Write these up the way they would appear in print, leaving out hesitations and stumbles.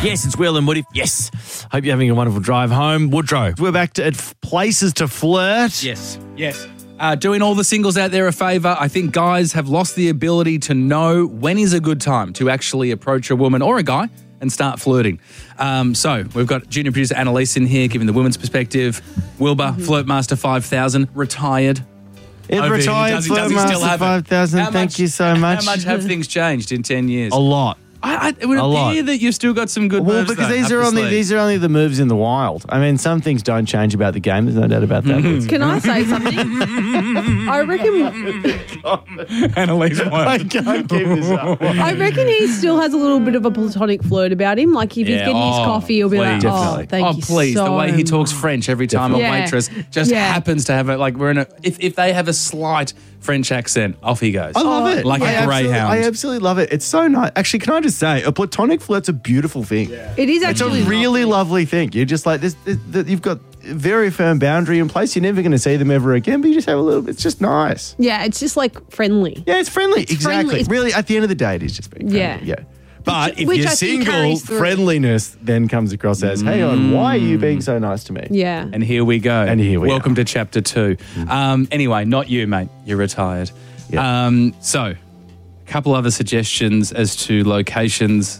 Yes, it's Will and Woody. Yes. Hope you're having a wonderful drive home. Woodrow, we're back at places to flirt. Yes. Doing all the singles out there a favour. I think guys have lost the ability to know when is a good time to actually approach a woman or a guy and start flirting. So we've got junior producer Annalise in here giving the women's perspective. Wilbur, Flirtmaster 5000, retired. Retired Flirtmaster 5000. Thank you so much. How much have things changed in 10 years? A lot. It would appear that you've still got some good moves. Well, because these are only the moves in the wild. I mean, some things don't change about the game. There's no doubt about that. Can I say something? I reckon... Annalise, I can't keep this up. I reckon he still has a little bit of a platonic flirt about him. Like if he's getting his coffee, he'll be like, definitely. thank you please. so The way he talks much. French every time a waitress just happens to have it. Like we're in a... If they have a slight French accent, off he goes. I love it. Like a greyhound. I absolutely love it. It's so nice. Actually, can I just say, a platonic flirt's a beautiful thing. It is actually It's a really lovely thing. You're just like, you've got a very firm boundary in place. You're never going to see them ever again, but you just have a little bit. It's just nice. Yeah, it's just like friendly. Yeah, it's friendly. Exactly. friendly. Really, at the end of the day, it is just being friendly. Yeah. But if which you're I think single, carries through. friendliness then comes across as, hey on, why are you being so nice to me? Yeah. And here we go. And here we Welcome to chapter 2. Anyway, not you, mate. You're retired. Yeah. So, a couple other suggestions as to locations.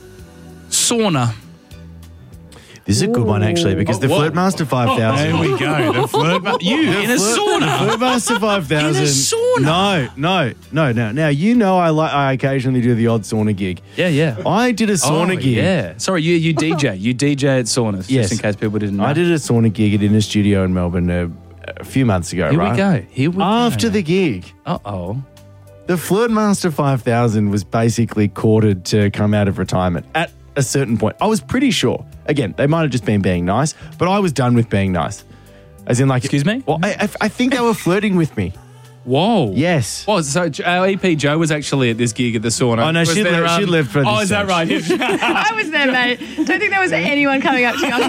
Sauna. This is a good one, actually, because the Flirtmaster 5000. There we go. The Flirtmaster. You in a sauna. Flirtmaster 5000. In a sauna. No. Now, you know I occasionally do the odd sauna gig. Yeah. I did a sauna gig. Yeah. Sorry, you DJ. You DJ at saunas, Yes. just in case people didn't know. I did a sauna gig at Inner Studio in Melbourne a few months ago, Here right? we go. Here we go. After the gig, Uh-oh. the Flirtmaster 5000 was basically courted to come out of retirement at a certain point. I was pretty sure. Again, they might have just been being nice, but I was done with being nice. As in, like... Excuse me? Well, I think they were flirting with me. Whoa. Yes. Well, so our EP Jo was actually at this gig at the sauna. Oh, no, Was she there, left for this Oh, is that stage. right? I was there, mate. Don't think there was anyone coming up to you.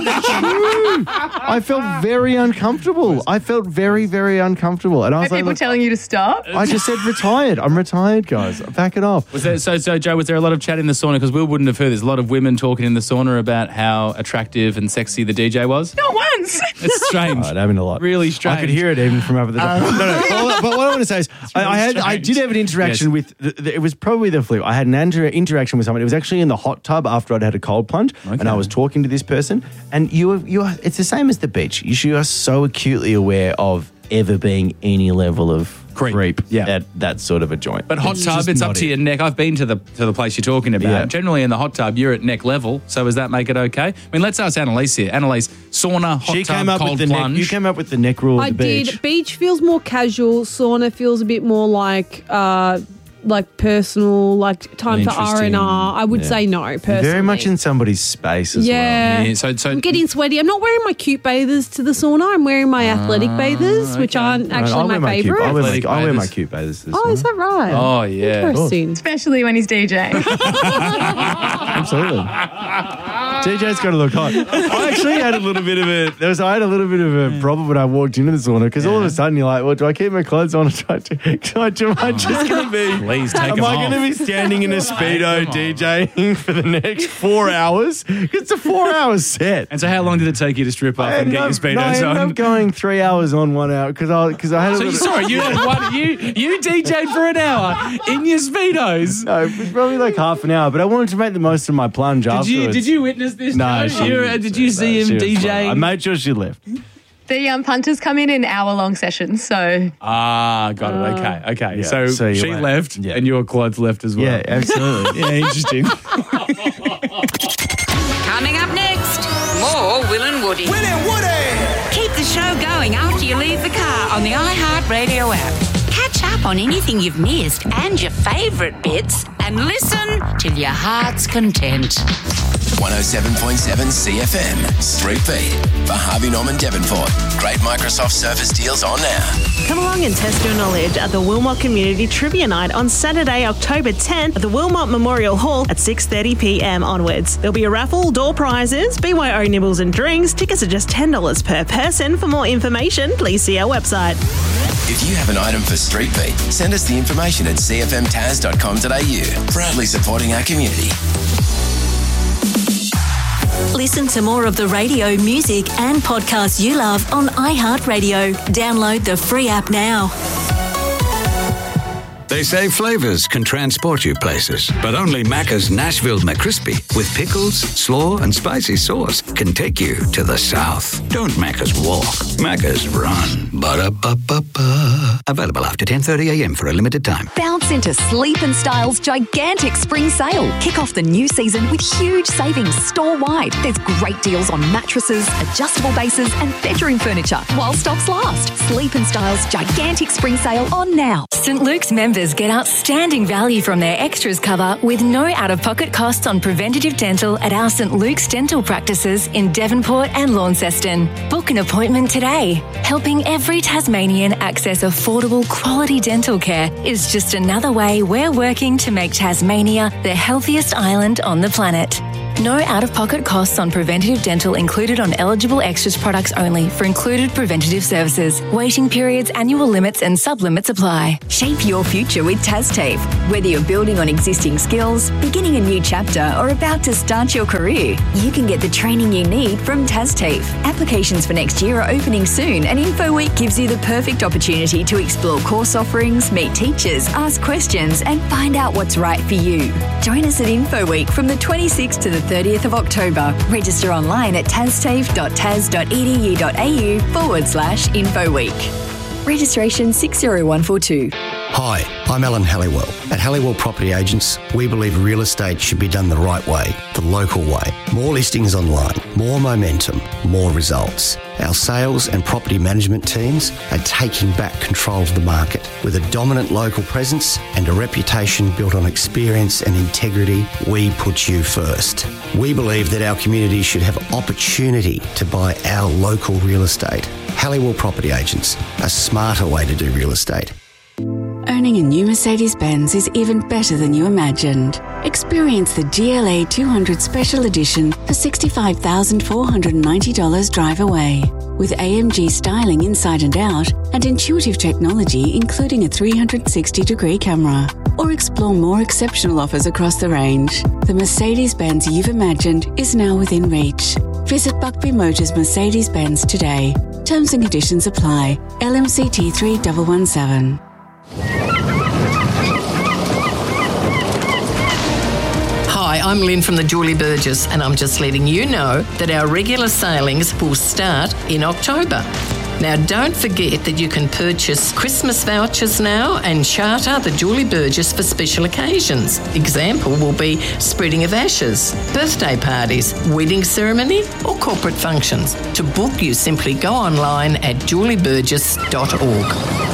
I felt very uncomfortable. I felt very, very uncomfortable. And I Are was like, people look, telling you to stop? I just said retired. I'm retired, guys. Back it off. Was there, so Jo, was there a lot of chat in the sauna? Because Will wouldn't have heard. There's a lot of women talking in the sauna about how attractive and sexy the DJ was. Not once. It's strange. Right, having a lot. Really strange. I could hear it even from over the top. No. But what I want to say is, I did have an interaction with. It was probably the flu. I had an interaction with someone. It was actually in the hot tub after I'd had a cold plunge, and I was talking to this person. And you are. It's the same as the beach. You are so acutely aware of ever being any level of creep at that sort of a joint. But hot tub, it's up to your neck. I've been to the place you're talking about. Yeah. Generally in the hot tub, you're at neck level. So does that make it okay? I mean, let's ask Annalise here. Annalise, sauna, hot tub, cold plunge. You came up with the neck rule of I the beach. did. Beach feels more casual. Sauna feels a bit more like personal, like time for Interesting. R&R. I would say no, personally. Very much in somebody's space as well. Yeah. So I'm getting sweaty. I'm not wearing my cute bathers to the sauna. I'm wearing my athletic bathers, which aren't actually my favourite. I Athletic wear my bathers. cute bathers. Oh, is that right? Oh, yeah. Interesting. Especially when he's DJing. Absolutely. DJ's got to look hot. I actually had a little bit of a problem when I walked into the sauna because all of a sudden you're like, well, do I keep my clothes on or am I just going to be? Please take Am them I off. going to be standing in a Speedo DJing for the next 4 hours? It's a 4 hour set. And so how long did it take you to strip up and get your I speedos ended on? up going 3 hours on 1 hour because I had a So little... sorry, you had one. You DJ'd for an hour in your speedos. No, it was probably like half an hour, but I wanted to make the most of my plunge afterwards. Did you witness this? No, Jo? Did you see him she was fine. DJing? I made sure she left. The punters come in hour-long sessions, so... Ah, got it. Okay. Yeah, So so you she went- left yeah. and your clothes left as well. Yeah, absolutely. Yeah, interesting. Coming up next, more Will and Woody. Will and Woody! Keep the show going after you leave the car on the iHeartRadio app. Catch up on anything you've missed and your favourite bits and listen till your heart's content. 107.7 CFM, Street Beat for Harvey Norman Devonport. Great Microsoft Surface deals on now. Come along and test your knowledge at the Wilmot Community Trivia Night on Saturday, October 10th at the Wilmot Memorial Hall at 6:30pm onwards. There'll be a raffle, door prizes, BYO nibbles and drinks. Tickets are just $10 per person. For more information, please see our website. If you have an item for Street Beat, send us the information at cfmtaz.com.au. Proudly supporting our community. Listen to more of the radio, music and podcasts you love on iHeartRadio. Download the free app now. They say flavours can transport you places, but only Macca's Nashville McCrispy with pickles, slaw and spicy sauce can take you to the south. Don't Macca's walk, Macca's run. Ba-da-ba-ba-ba. Available after 10:30am for a limited time. Bounce into Sleep & Style's gigantic spring sale. Kick off the new season with huge savings store-wide. There's great deals on mattresses, adjustable bases and bedroom furniture while stocks last. Sleep & Style's gigantic spring sale on now. St. Luke's members get outstanding value from their extras cover with no out-of-pocket costs on preventative dental at our St. Luke's dental practices in Devonport and Launceston. Book an appointment today. Helping every Tasmanian access affordable quality dental care is just another way we're working to make Tasmania the healthiest island on the planet. No out-of-pocket costs on preventative dental included on eligible extras products only for included preventative services. Waiting periods, annual limits and sub-limits apply. Shape your future with TasTAFE. Whether you're building on existing skills, beginning a new chapter or about to start your career, you can get the training you need from TasTAFE. Applications for next year are opening soon and InfoWeek gives you the perfect opportunity to explore course offerings, meet teachers, ask questions and find out what's right for you. Join us at InfoWeek from the 26th to the 30th of October. Register online at tastafe.tas.edu.au/InfoWeek. Registration 60142. Hi, I'm Alan Halliwell. At Halliwell Property Agents, we believe real estate should be done the right way, the local way. More listings online, more momentum, more results. Our sales and property management teams are taking back control of the market. With a dominant local presence and a reputation built on experience and integrity, we put you first. We believe that our community should have opportunity to buy our local real estate. Halliwell Property Agents, a smarter way to do real estate. Owning a new Mercedes-Benz is even better than you imagined. Experience the GLA 200 Special Edition for $65,490 drive away. With AMG styling inside and out and intuitive technology including a 360-degree camera. Or explore more exceptional offers across the range. The Mercedes-Benz you've imagined is now within reach. Visit Buckby Motors Mercedes-Benz today. Terms and conditions apply. LMCT 3117. Hi, I'm Lynn from the Julie Burgess and I'm just letting you know that our regular sailings will start in October. Now, don't forget that you can purchase Christmas vouchers now and charter the Julie Burgess for special occasions. Example will be spreading of ashes, birthday parties, wedding ceremony or corporate functions. To book, you simply go online at julieburgess.org.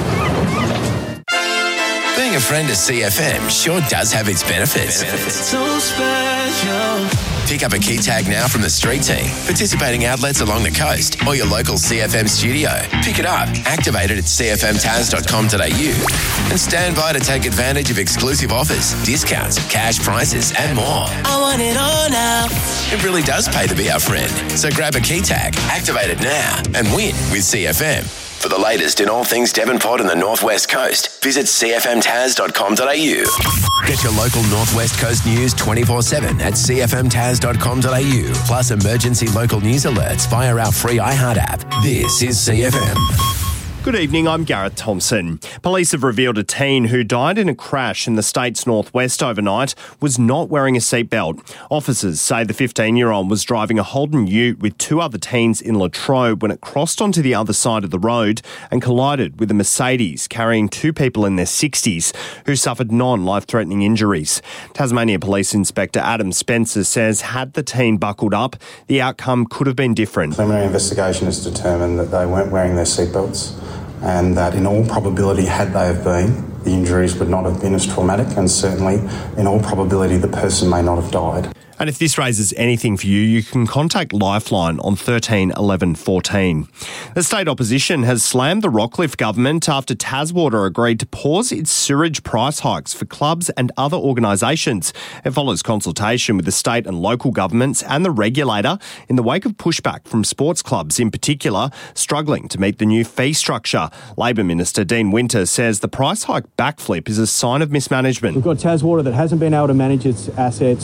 Being a friend of CFM sure does have its benefits. So special. Pick up a key tag now from the street team, participating outlets along the coast or your local CFM studio. Pick it up, activate it at cfmtaz.com.au and stand by to take advantage of exclusive offers, discounts, cash prizes and more. I want it all now. It really does pay to be our friend. So grab a key tag, activate it now and win with CFM. For the latest in all things Devonport and the North West Coast, visit cfmtaz.com.au. Get your local North West Coast news 24/7 at cfmtaz.com.au. Plus emergency local news alerts via our free iHeart app. This is CFM. Good evening, I'm Gareth Thompson. Police have revealed a teen who died in a crash in the state's northwest overnight was not wearing a seatbelt. Officers say the 15-year-old was driving a Holden Ute with two other teens in Latrobe when it crossed onto the other side of the road and collided with a Mercedes carrying two people in their 60s who suffered non-life-threatening injuries. Tasmania Police Inspector Adam Spencer says had the teen buckled up, the outcome could have been different. Preliminary investigation has determined that they weren't wearing their seatbelts, and that in all probability, had they have been, the injuries would not have been as traumatic, and certainly in all probability the person may not have died. And if this raises anything for you, you can contact Lifeline on 13 11 14. The state opposition has slammed the Rockcliffe government after Taswater agreed to pause its sewerage price hikes for clubs and other organisations. It follows consultation with the state and local governments and the regulator in the wake of pushback from sports clubs in particular, struggling to meet the new fee structure. Labor Minister Dean Winter says the price hike backflip is a sign of mismanagement. We've got Taswater that hasn't been able to manage its assets.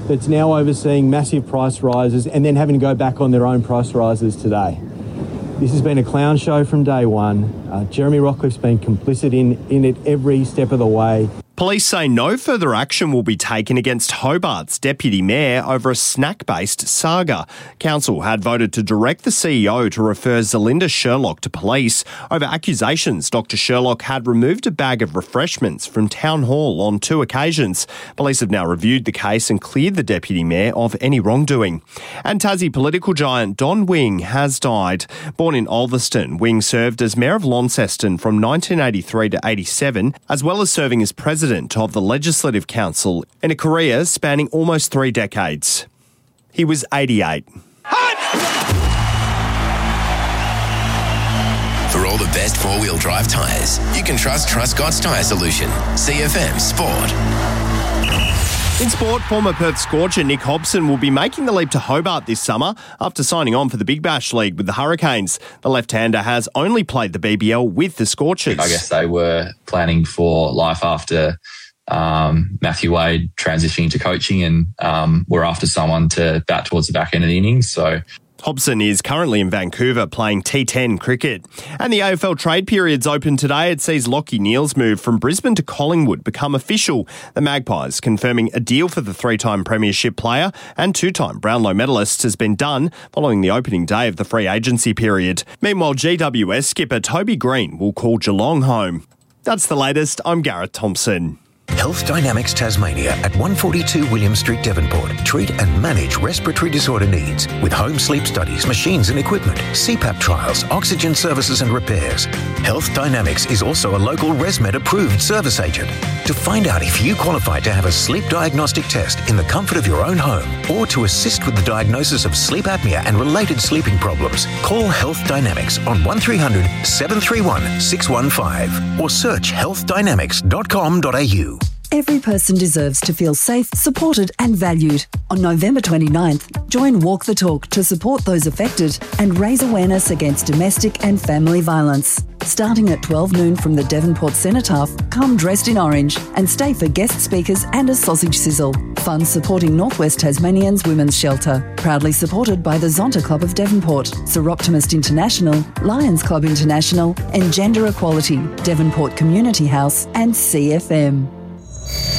that's now overseeing massive price rises and then having to go back on their own price rises today. This has been a clown show from day one. Jeremy Rockliff's been complicit in it every step of the way. Police say no further action will be taken against Hobart's deputy mayor over a snack-based saga. Council had voted to direct the CEO to refer Zelinda Sherlock to police over accusations Dr Sherlock had removed a bag of refreshments from Town Hall on 2 occasions. Police have now reviewed the case and cleared the deputy mayor of any wrongdoing. And Tassie political giant Don Wing has died. Born in Ulverston, Wing served as mayor of Launceston from 1983 to 87, as well as serving as president of the Legislative Council in a career spanning almost 3 decades. He was 88. For all the best four-wheel drive tyres, you can trust Truscott's Tyre Solution. CFM Sport. In sport, former Perth Scorcher Nick Hobson will be making the leap to Hobart this summer after signing on for the Big Bash League with the Hurricanes. The left-hander has only played the BBL with the Scorchers. I guess they were planning for life after Matthew Wade transitioning to coaching and were after someone to bat towards the back end of the innings. So Hobson is currently in Vancouver playing T10 cricket. And the AFL trade period's open today. It sees Lachie Neale's move from Brisbane to Collingwood become official. The Magpies confirming a deal for the 3-time premiership player and 2-time Brownlow medalist has been done following the opening day of the free agency period. Meanwhile, GWS skipper Toby Green will call Geelong home. That's the latest. I'm Gareth Thompson. Health Dynamics Tasmania at 142 William Street, Devonport. Treat and manage respiratory disorder needs with home sleep studies, machines and equipment, CPAP trials, oxygen services and repairs. Health Dynamics is also a local ResMed approved service agent. To find out if you qualify to have a sleep diagnostic test in the comfort of your own home or to assist with the diagnosis of sleep apnea and related sleeping problems, call Health Dynamics on 1300 731 615 or search healthdynamics.com.au. Every person deserves to feel safe, supported and valued. On November 29th, join Walk the Talk to support those affected and raise awareness against domestic and family violence. Starting at 12 noon from the Devonport Cenotaph, come dressed in orange and stay for guest speakers and a sausage sizzle. Funds supporting Northwest Tasmanians Women's Shelter. Proudly supported by the Zonta Club of Devonport, Sir Optimist International, Lions Club International and Gender Equality, Devonport Community House and CFM.